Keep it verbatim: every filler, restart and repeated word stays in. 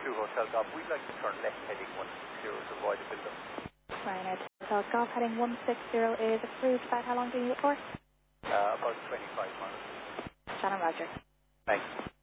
two Hotel Golf. We'd like to turn left heading one six zero to avoid a build-up. Ryanair Hotel Golf heading one six zero is approved. About how long do you need it for? Uh, about twenty-five miles. Shannon Roger. Thanks.